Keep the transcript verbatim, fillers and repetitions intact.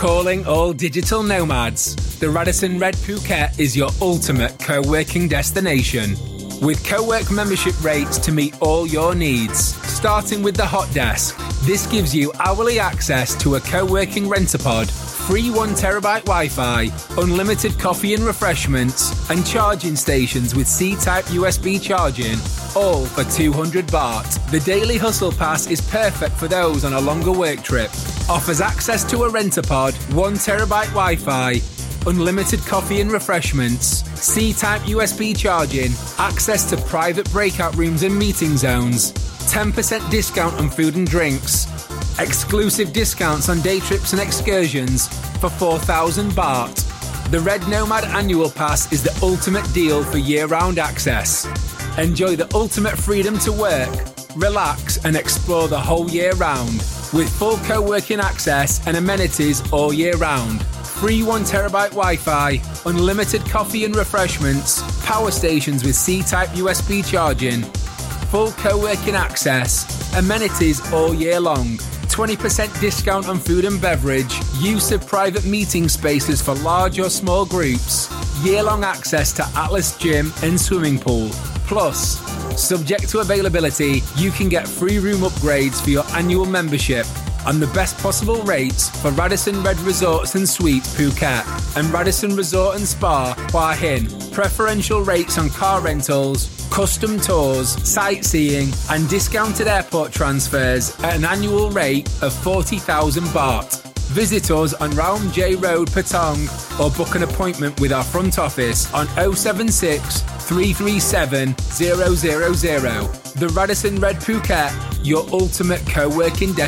Calling all digital nomads. The Radisson Red Phuket is your ultimate co-working destination. With co-work membership rates to meet all your needs. Starting with the hot desk, this gives you hourly access to a co-working rent-a-pod, free one terabyte Wi-Fi, unlimited coffee and refreshments, and charging stations with C-type U S B charging, all for two hundred baht. The Daily Hustle Pass is perfect for those on a longer work trip. Offers access to a rent-a-pod, one terabyte Wi-Fi, unlimited coffee and refreshments, C-type U S B charging, access to private breakout rooms and meeting zones, ten percent discount on food and drinks, exclusive discounts on day trips and excursions for four thousand baht. The Red Nomad Annual Pass is the ultimate deal for year-round access. Enjoy the ultimate freedom to work, relax and explore the whole year round with full co-working access and amenities all year round. Free one terabyte Wi-Fi, unlimited coffee and refreshments, power stations with C-type U S B charging, full co-working access, amenities all year long, twenty percent discount on food and beverage, use of private meeting spaces for large or small groups, year-long access to Atlas Gym and swimming pool. Plus, subject to availability, you can get free room upgrades for your annual membership and the best possible rates for Radisson Red Resorts and Suites Phuket and Radisson Resort and Spa Hua Hin. Preferential rates on car rentals, custom tours, sightseeing and discounted airport transfers at an annual rate of forty thousand baht. Visit us on Raum J Road, Patong, or book an appointment with our front office on oh seven six, three three seven, zero zero zero. The Radisson Red Phuket, your ultimate co-working destination.